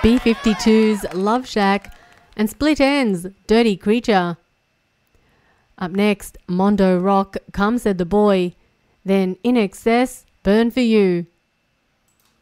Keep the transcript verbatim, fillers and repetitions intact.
B fifty-two's Love Shack, and Split Enz, Dirty Creature. Up next, Mondo Rock, Come Said the Boy, then In Excess, Burn For You.